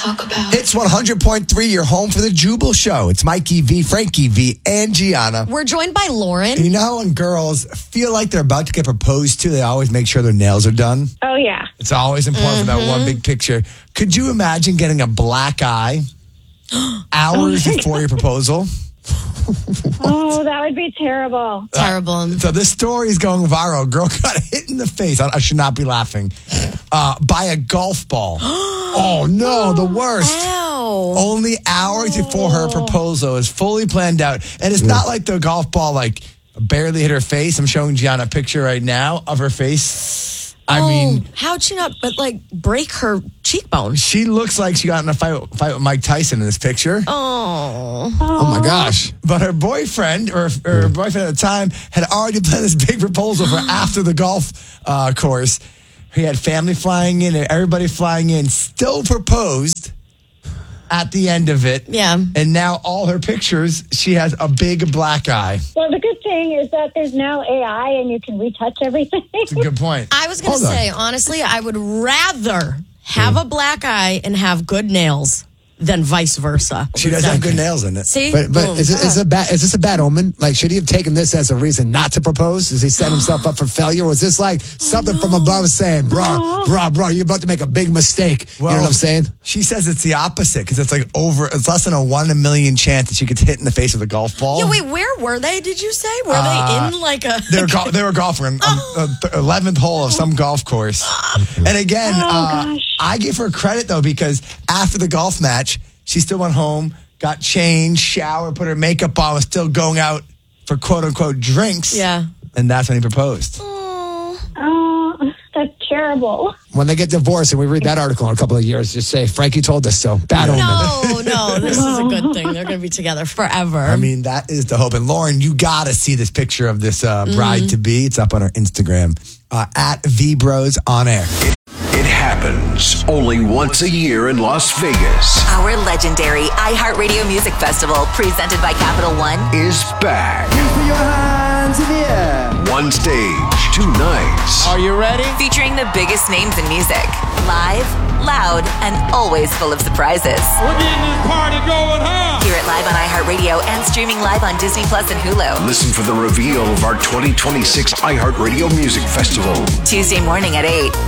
talk about? It's 100.3, your home for the Jubal Show. It's Mikey V, Frankie V, and Gianna. We're joined by Lauren. You know when girls feel like they're about to get proposed to, they always make sure their nails are done? Oh, yeah. It's always important for that one big picture. Could you imagine getting a black eye hours before your proposal? Oh, that would be terrible. Terrible. So this story is going viral. A girl got hit in the face. I should not be laughing. By a golf ball. Oh, no, the worst. Ow. Only hours before her proposal is fully planned out. And it's not like the golf ball barely hit her face. I'm showing Gianna a picture right now of her face. I mean, how'd she not break her cheekbone? she looks like she got in a fight with Mike Tyson in this picture. Oh my gosh. But her boyfriend, or her boyfriend at the time, had already planned this big proposal for after the golf course. He had family flying in and everybody flying in, still proposed at the end of it. Yeah. And now all her pictures, she has a big black eye. Well, the good thing is that there's now AI and you can retouch everything. It's a good point. I was going to say, honestly, I would rather have a black eye and have good nails than vice versa. She does have good nails in it. See? But is this a bad omen? Like, should he have taken this as a reason not to propose? Does he set himself up for failure? Was this like something from above saying, bro, you're about to make a big mistake? Well, you know what I'm saying? She says it's the opposite because it's it's less than a 1 in a million chance that she gets hit in the face with a golf ball. Yeah, wait, where were they, did you say? Were they in like a... They were golfing on the 11th hole of some golf course. And again, I give her credit, though, because after the golf match, she still went home, got changed, showered, put her makeup on, was still going out for quote-unquote drinks. Yeah. And that's when he proposed. Oh, that's terrible. When they get divorced and we read that article in a couple of years, just say, Frankie told us so. Bad omen. No, this is a good thing. They're going to be together forever. I mean, that is the hope. And Lauren, you got to see this picture of this bride-to-be. It's up on our Instagram, at VBros on air. It happens only once a year in Las Vegas. Our legendary iHeartRadio Music Festival, presented by Capital One, Is back. Put your hands in the air. One stage, 2 nights. Are you ready? featuring the biggest names in music. Live, loud, and always full of surprises. We're getting this party going, huh? Hear it live on iHeartRadio and streaming live on Disney Plus and Hulu. Listen for the reveal of our 2026 iHeartRadio Music Festival. Tuesday morning at 8.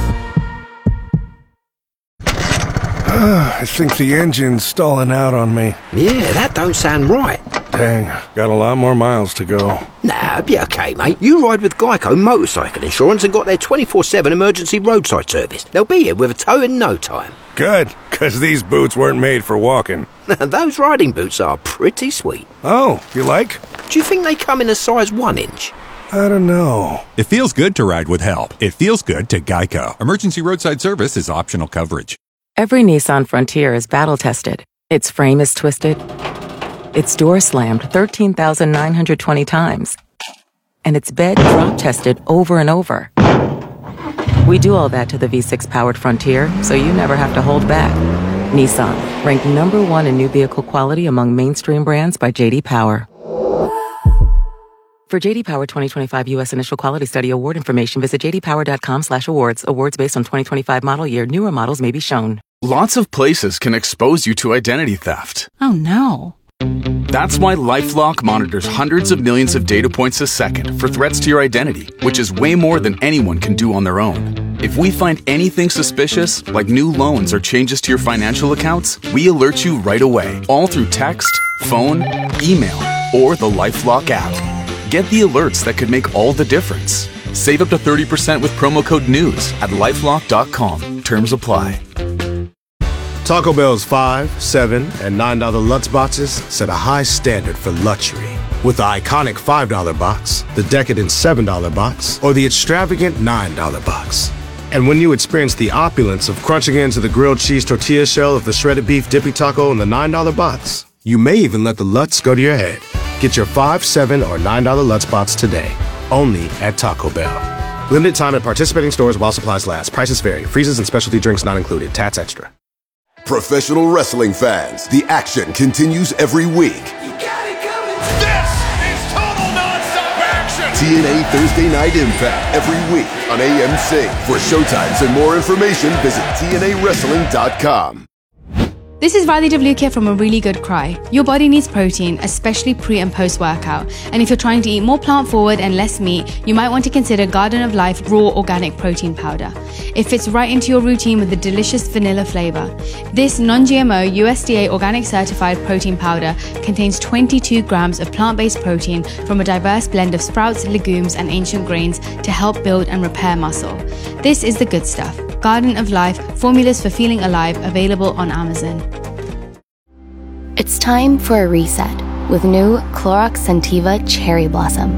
I think the engine's stalling out on me. Yeah, that don't sound right. Dang, got a lot more miles to go. Nah, be okay, mate. You ride with Geico Motorcycle Insurance and got their 24/7 emergency roadside service. They'll be here with a tow in no time. Good, because these boots weren't made for walking. Those riding boots are pretty sweet. Oh, you like? Do you think they come in a size 1 inch? I don't know. It feels good to ride with help. It feels good to Geico. Emergency roadside service is optional coverage. Every Nissan Frontier is battle-tested. Its frame is twisted. Its door slammed 13,920 times. And its bed drop-tested over and over. We do all that to the V6-powered Frontier, so you never have to hold back. Nissan, ranked #1 in new vehicle quality among mainstream brands by J.D. Power. For J.D. Power 2025 U.S. Initial Quality Study award information, visit jdpower.com/awards. Awards based on 2025 model year. Newer models may be shown. Lots of places can expose you to identity theft. Oh, no. That's why LifeLock monitors hundreds of millions of data points a second for threats to your identity, which is way more than anyone can do on their own. If we find anything suspicious, like new loans or changes to your financial accounts, we alert you right away, all through text, phone, email, or the LifeLock app. Get the alerts that could make all the difference. Save up to 30% with promo code NEWS at LifeLock.com. Terms apply. Taco Bell's $5, $7, and $9 Lutz boxes set a high standard for luxury. With the iconic $5 box, the decadent $7 box, or the extravagant $9 box. And when you experience the opulence of crunching into the grilled cheese tortilla shell of the shredded beef dippy taco in the $9 box, you may even let the Lutz go to your head. Get your $5, $7, or $9 Lutz box today, only at Taco Bell. Limited time at participating stores while supplies last. Prices vary. Freezes and specialty drinks not included. Tats extra. Professional wrestling fans, the action continues every week. This is total nonstop action. TNA Thursday Night Impact every week on AMC. For showtimes and more information, visit TNAWrestling.com. This is Riley Devlukia from A Really Good Cry. Your body needs protein, especially pre and post workout. And if you're trying to eat more plant forward and less meat, you might want to consider Garden of Life Raw Organic Protein Powder. It fits right into your routine with a delicious vanilla flavor. This non-GMO USDA organic certified protein powder contains 22 grams of plant-based protein from a diverse blend of sprouts, legumes, and ancient grains to help build and repair muscle. This is the good stuff. Garden of Life, formulas for feeling alive, available on Amazon. It's time for a reset with new Clorox Scentiva Cherry Blossom.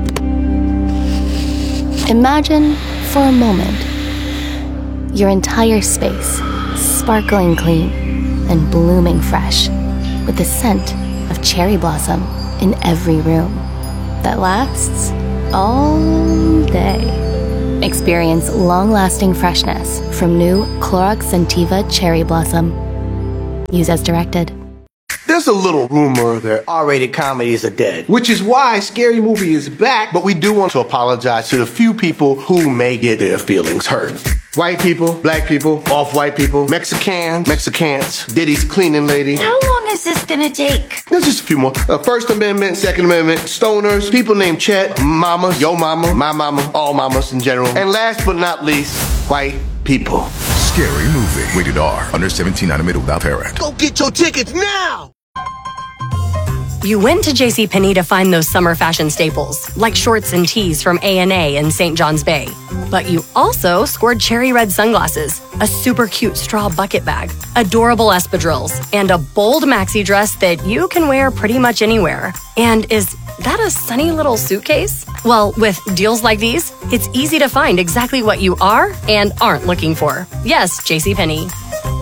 Imagine, for a moment, your entire space sparkling clean and blooming fresh with the scent of cherry blossom in every room that lasts all day. Experience long-lasting freshness from new Clorox Scentiva Cherry Blossom. Use as directed. There's a little rumor that R-rated comedies are dead, which is why Scary Movie is back, but we do want to apologize to the few people who may get their feelings hurt. White people, black people, off-white people, Mexicans, Diddy's cleaning lady. How long is this gonna take? There's just a few more. First Amendment, Second Amendment, stoners, people named Chet, mamas, yo mama, my mama, all mamas in general. And last but not least, white people. Scary Movie. Rated R. Under 17, animated without parent. Go get your tickets now! You went to JCPenney to find those summer fashion staples, like shorts and tees from A&A in St. John's Bay. But you also scored cherry red sunglasses, a super cute straw bucket bag, adorable espadrilles, and a bold maxi dress that you can wear pretty much anywhere. And is that a sunny little suitcase? Well, with deals like these, it's easy to find exactly what you are and aren't looking for. Yes, JCPenney.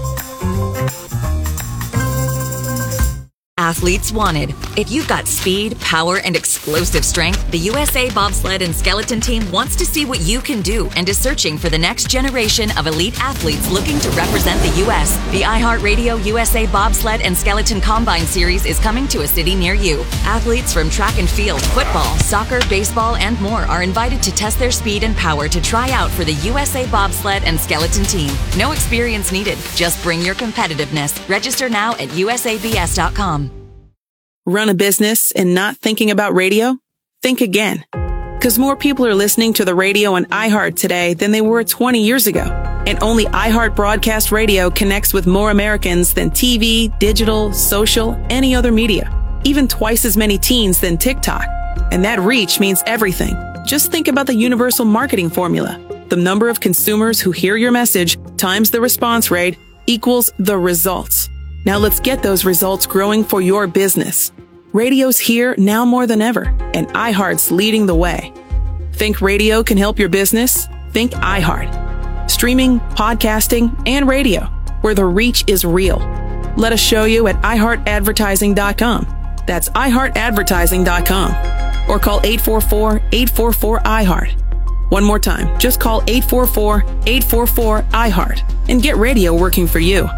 Athletes wanted. If you've got speed, power, and explosive strength, the USA Bobsled and Skeleton Team wants to see what you can do and is searching for the next generation of elite athletes looking to represent the U.S. The iHeartRadio USA Bobsled and Skeleton Combine Series is coming to a city near you. Athletes from track and field, football, soccer, baseball, and more are invited to test their speed and power to try out for the USA Bobsled and Skeleton Team. No experience needed. Just bring your competitiveness. Register now at usabs.com. Run a business and not thinking about radio? Think again. Because more people are listening to the radio on iHeart today than they were 20 years ago. And only iHeart Broadcast Radio connects with more Americans than TV, digital, social, any other media. Even twice as many teens than TikTok. And that reach means everything. Just think about the universal marketing formula. The number of consumers who hear your message times the response rate equals the results. Now let's get those results growing for your business. Radio's here now more than ever, and iHeart's leading the way. Think radio can help your business? Think iHeart. Streaming, podcasting, and radio, where the reach is real. Let us show you at iHeartAdvertising.com. That's iHeartAdvertising.com. Or call 844-844-iHeart. One more time, just call 844-844-iHeart and get radio working for you.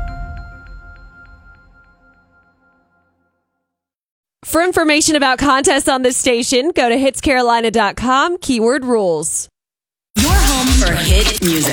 For information about contests on this station, go to hitscarolina.com, keyword rules. Your home for hit music.